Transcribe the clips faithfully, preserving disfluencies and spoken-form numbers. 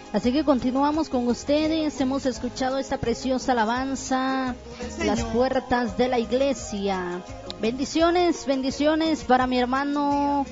Así que continuamos con ustedes. Hemos escuchado esta preciosa alabanza, las puertas de la iglesia. Bendiciones, bendiciones para mi hermano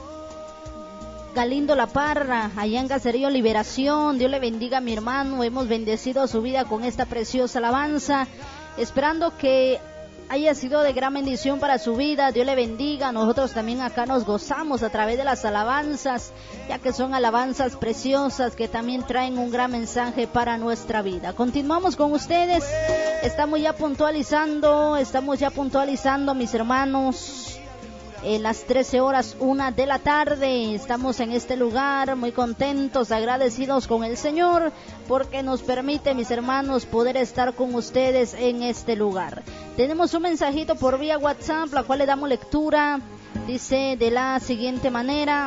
Galindo La Parra, allá en Caserío Liberación. Dios le bendiga a mi hermano. Hemos bendecido su vida con esta preciosa alabanza, esperando que haya sido de gran bendición para su vida. Dios le bendiga. Nosotros también acá nos gozamos a través de las alabanzas, ya que son alabanzas preciosas que también traen un gran mensaje para nuestra vida. Continuamos con ustedes. Estamos ya puntualizando, estamos ya puntualizando, mis hermanos, en las trece horas una de la tarde. Estamos en este lugar muy contentos, agradecidos con el Señor, porque nos permite, mis hermanos, poder estar con ustedes en este lugar. Tenemos un mensajito por vía WhatsApp, la cual le damos lectura. Dice de la siguiente manera: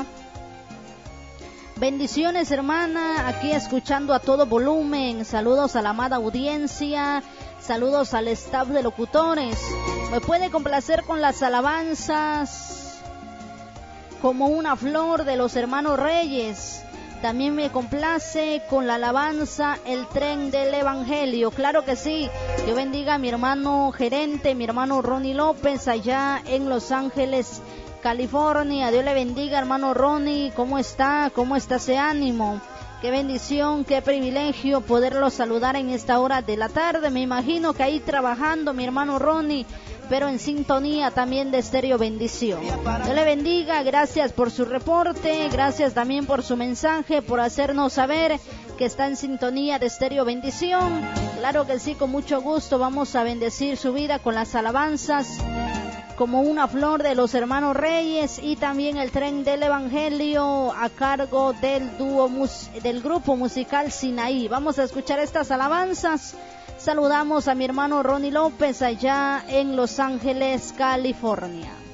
bendiciones, hermana, aquí escuchando a todo volumen. Saludos a la amada audiencia, saludos al staff de locutores. Me puede complacer con las alabanzas Como una flor de los hermanos Reyes. También me complace con la alabanza El tren del evangelio. Claro que sí. Dios bendiga a mi hermano gerente, mi hermano Ronnie López, allá en Los Ángeles, California. Dios le bendiga, hermano Ronnie. ¿Cómo está? ¿Cómo está ese ánimo? Qué bendición, qué privilegio poderlo saludar en esta hora de la tarde. Me imagino que ahí trabajando mi hermano Ronnie, pero en sintonía también de Estéreo Bendición. Dios le bendiga, gracias por su reporte, gracias también por su mensaje, por hacernos saber que está en sintonía de Estéreo Bendición. Claro que sí, con mucho gusto vamos a bendecir su vida con las alabanzas Como una flor de los hermanos Reyes y también El tren del evangelio a cargo del dúo mus- del grupo musical Sinaí. Vamos a escuchar estas alabanzas. Saludamos a mi hermano Ronnie López allá en Los Ángeles, California.